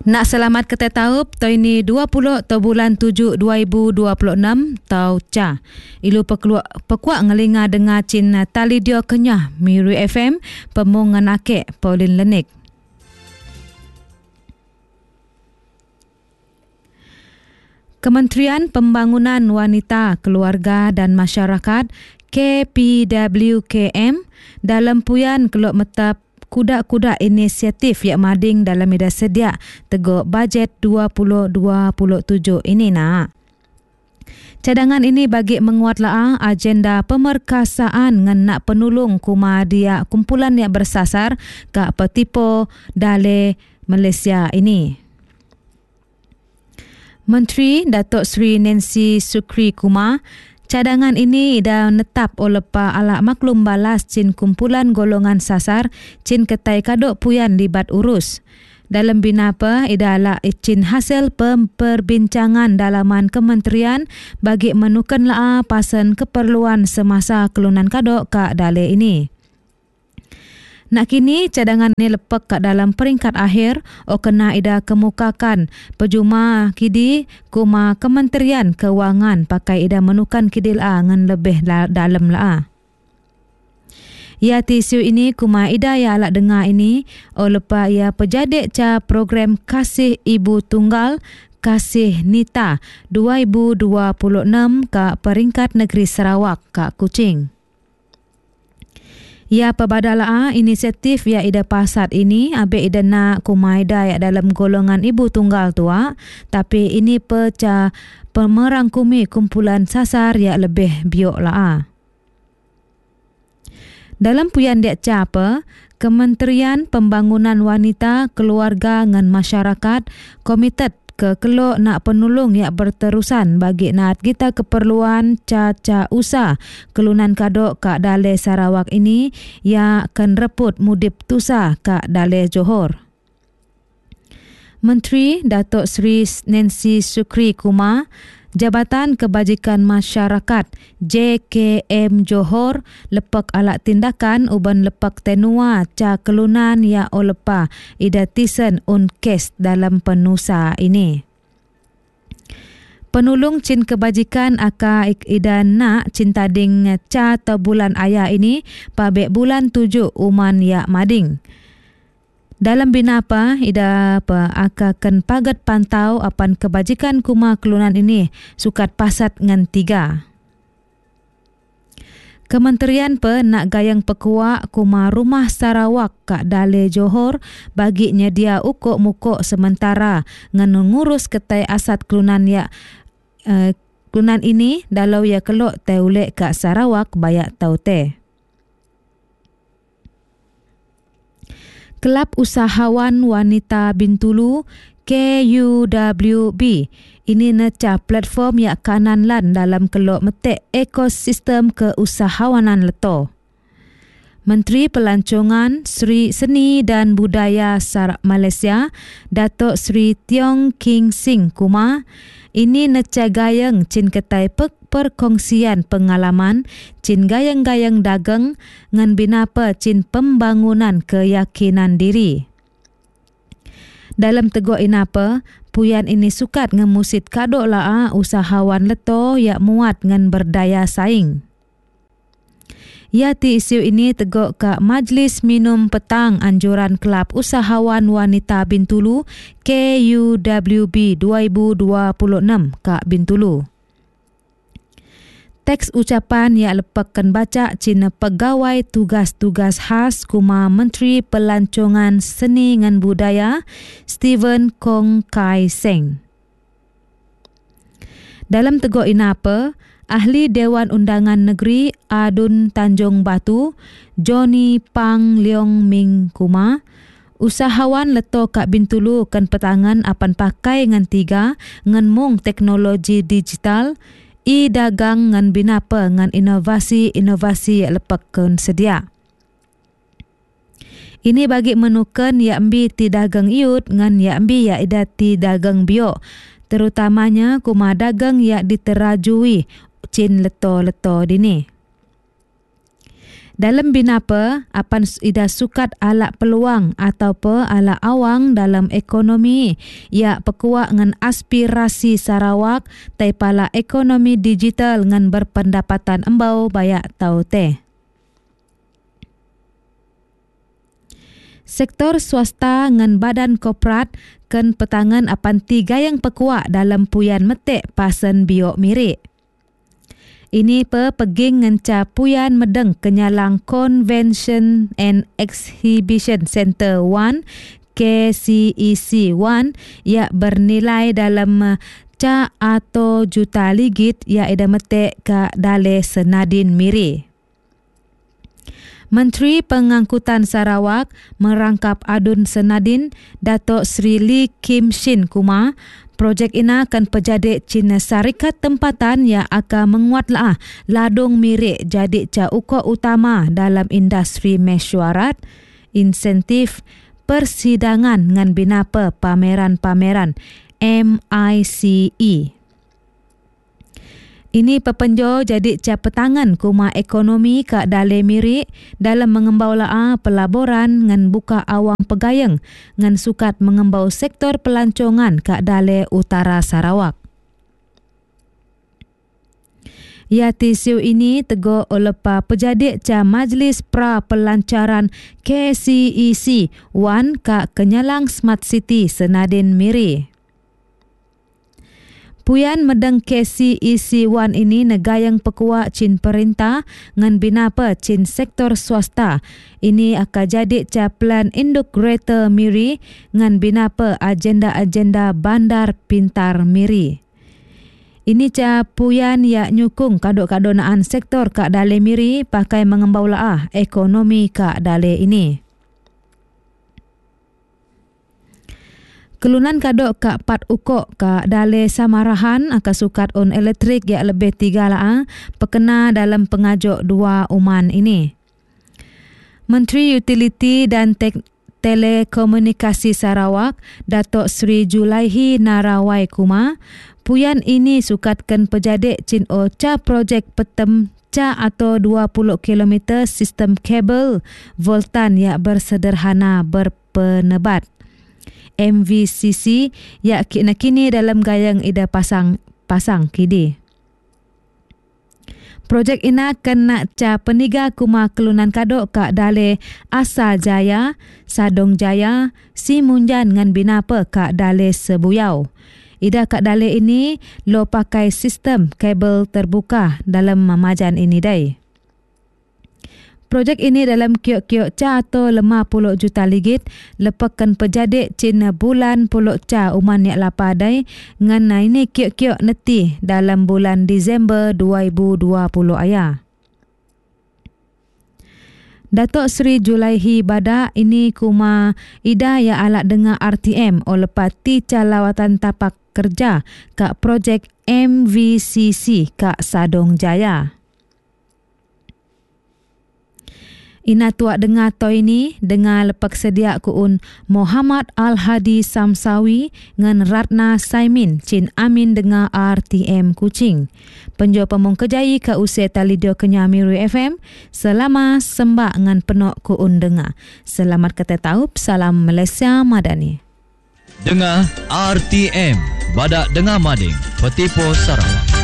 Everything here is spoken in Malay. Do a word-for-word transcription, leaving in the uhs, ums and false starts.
Nak selamat kata taup tau ini dua puluh tau bulan tujuh dua ribu dua puluh enam tau ca. Ilu pekuak pekuak ngelinga dengar cin tali dia kenyah Miru F M pemungan akek Pauline Lenik. Kementerian Pembangunan Wanita, Keluarga dan Masyarakat K P W K M dalam puyan kelok metap kuda-kuda inisiatif yang mading dalam media sedia teguk bajet dua ribu dua puluh tujuh ini nak. Cadangan ini bagi menguat lah agenda pemerkasaan ngan nak penulung kuma dia kumpulan yang bersasar ke petipo dale Malaysia ini. Menteri Datuk Seri Nancy Sukri Kumar, cadangan ini dah netap oleh pa ala maklum balas cin kumpulan golongan sasar cin ketai kadok puyan libat urus. Dalam binapa ida ala cin hasil perbincangan dalaman kementerian bagi menukan la pasan keperluan semasa kelunan kadok ka dale ini. Nak kini cadangan ni lepek kat dalam peringkat akhir o kena ida kemukakan pejuma kidi kuma Kementerian Kewangan pakai ida menukan kidil a ngan lebih la, dalam la. Ya tisu ini kuma ida ya alak dengar ini o lepa ia pejadik ca program Kasih Ibu Tunggal Kasih Nita dua ribu dua puluh enam ka peringkat negeri Sarawak ka Kuching. Ya pebadala inisiatif ya ida pasat ini abe ida nak kumaida ya dalam golongan ibu tunggal tua, tapi ini peca pemerangkumi kumpulan sasar ya lebih biok lah. Dalam puyan dia capa Kementerian Pembangunan Wanita, Keluarga dan Masyarakat komited ke kelok nak penulung yang berterusan bagi nak kita keperluan caca usaha kelunan kadok kak Dale Sarawak ini yang akan reput mudip tusa kak Dale Johor. Menteri Datuk Seri Nancy Sukri Kumar, Jabatan Kebajikan Masyarakat J K M Johor lepak alat tindakan uban lepak tenua ca kelunan ya olepa ida tisen un kes dalam penusa ini. Penulung cin kebajikan aka ida nak cin tading ca ta bulan ayah ini pabek bulan tujuh uman ya mading. Dalam binapa ida apa akan pagat pantau apan kebajikan kuma kelunan ini sukat pasat ngan tiga. Kementerian pe nak gayang pekuak kuma rumah Sarawak kak Dale Johor bagi nyedia ukuk mukuk sementara ngan ngurus ketai asat kelunan ya uh, kelunan ini dalau ya kelok teulek kak Sarawak bayak tau teh. Kelab Usahawan Wanita Bintulu K U W B ini neca platform yang kanan lan dalam kelok metek ekosistem keusahawanan leto. Menteri Pelancongan Sri Seni dan Budaya Sarawak Malaysia Datuk Sri Tiong King Sing Kumar ini neca gayang cin ketai pek perkongsian pengalaman cin gayang-gayang dagang ngan binapa cin pembangunan keyakinan diri. Dalam tegur inapa, puyan ini sukat ngemusit kadok lah usahawan leto yang muat ngan berdaya saing. Ya ti isu ini teguk ke Majlis Minum Petang Anjuran Kelab Usahawan Wanita Bintulu K U W B dua ribu dua puluh enam Kak Bintulu. Teks ucapan yang lepakkan baca cina pegawai tugas-tugas khas kuma Menteri Pelancongan Seni dan Budaya Stephen Kong Kai Seng. Dalam tegur inapa, Ahli Dewan Undangan Negeri Adun Tanjung Batu Johnny Pang Leong Ming Kuma, usahawan leto Kak Bintulu kan petangan apan pakai ngan tiga ngan mung teknologi digital i dagang ngan binapa ngan inovasi-inovasi lepakkan sedia. Ini bagi menukan ya ambi ti dagang iut ngan ya ambi ya ida ti dagang bio, terutamanya kuma dagang ya diterajui cin leto-leto dini. Dalam binapa, apan ida sukat alak peluang atau pe alak awang dalam ekonomi ya pekuat dengan aspirasi Sarawak tai pala ekonomi digital dengan berpendapatan embau bayak tau teh. Sektor swasta dengan badan korporat ken petangan apan tiga yang pekuat dalam puyan metek pasen biok mirik. Ini pe peging ngenca puyan medeng kenyalang Convention and Exhibition Center one K C E C one ya bernilai dalam ca atau juta ligit ya ida metek ka dale senadin miri. Menteri Pengangkutan Sarawak merangkap adun senadin Datuk Seri Lee Kim Shin Kumar. Projek ini akan pejadi Cina syarikat tempatan yang akan menguatlah ladung mirik jadi ca ukok utama dalam industri mesyuarat, insentif, persidangan dengan binapa pameran-pameran M I C E. Ini pepenjo jadi ca petangan kuma ekonomi ka dale mirik dalam mengembau laa pelaburan ngan buka awang pegayeng ngan sukat mengembau sektor pelancongan ka dale utara Sarawak. Ya tisiu ini tego olepa pejadik ca Majlis Pra Pelancaran K C E C one ka Kenyalang Smart City Senadin Miri. Puyan medeng K C E C one ini negayang pekuat cin perintah ngan binapa cin sektor swasta. Ini akan jadi ca plan induk Greater Miri ngan binapa agenda-agenda bandar pintar Miri. Ini ca puyan ya nyukung kadok-kadonaan sektor kak dale Miri pakai mengembau laah ekonomi kak dale ini. Kelunan kadok kak pat ukok kak dale Samarahan akan sukat on elektrik yang lebih tiga lah pekena dalam pengajuk dua uman ini. Menteri Utiliti dan Tek- Telekomunikasi Sarawak Datuk Seri Julaihi Narawai Kumar puyan ini sukatkan pejadik cin o ca projek petem ca atau dua puluh kilometer sistem kabel voltan yang bersederhana berpenebat. M V C C ya kini kini dalam gayang ida pasang pasang kidi. Projek ina kena ca peniga kuma kelunan kadok kak dale Asa Jaya, Sadong Jaya, Simunjan ngan binapa kak dale Sebuyau. Ida kak dale ini lo pakai sistem kabel terbuka dalam mamajan ini dai. Projek ini dalam kiok-kiok ca atau lima puluh juta ligit lepakan pejadik Cina bulan puluh ca uman yak lapadai ngan ini kiok-kiok neti dalam bulan Disember dua ribu dua puluh aya. Datuk Seri Julaihi Bada ini kuma ida ya alat dengar R T M olepati ca lawatan tapak kerja kak projek M V C C kak Sadong Jaya. Ina tuak dengar to ini dengar lepak sedia kuun Muhammad Al-Hadi Samsawi ngan Ratna Saimin cin amin dengar R T M Kuching. Penjo pemong kejai ke usai talidio Kenyamiru F M. Selama sembak ngan penok kuun dengar. Selamat kata tahu. Salam Malaysia Madani. Dengar R T M Badak Dengar Mading Petipo Sarawak.